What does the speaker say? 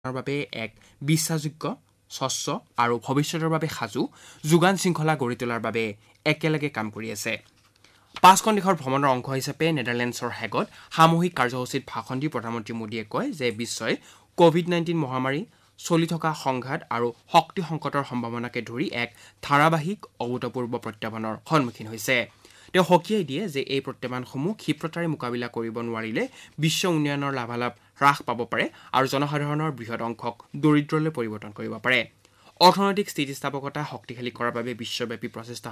বাবে এক বিশ্বাসযোগ্য স্বচ্ছ আৰু ভৱিষ্যতৰ বাবে সাজু যোগান শৃংখলা গঢ়ি তোলাৰ বাবে একেলগে কাম কৰি আছে। 5খন দেশৰ ভ্ৰমণৰ অংশ হিচাপে নেদাৰলেণ্ডছৰ হেগত সামূহিক কাৰ্যসূচীত ভাষণ দি প্ৰধানমন্ত্ৰী মোদীয়ে কয় যে বিশ্বই কোভিড-19 মহামাৰী, চলি থকা সংঘাত আৰু শক্তি সংকটৰ সম্ভাৱনাকে ধৰি এক ধাৰাবাহিক অভূতপূৰ্ব প্ৰত্যাহ্বানৰ সন্মুখীন হৈছে। তেওঁ সকীয়াই দিয়ে যে এই প্ৰত্যাহ্বানসমূহ ক্ষীপ্ৰতাৰে মোকাবিলা কৰিব নোৱাৰিলে বিশ্ব উন্নয়নৰ লাভালাভ হ্ৰাস পাব পাৰে আৰু জনসাধাৰণৰ বৃহৎ অংশক দৰিদ্ৰলৈ পৰিৱৰ্তন কৰিব পাৰে। অৰ্থনৈতিক স্থিতিস্থাপকতা শক্তিশালী কৰাৰ বাবে বিশ্বব্যাপী প্ৰচেষ্টা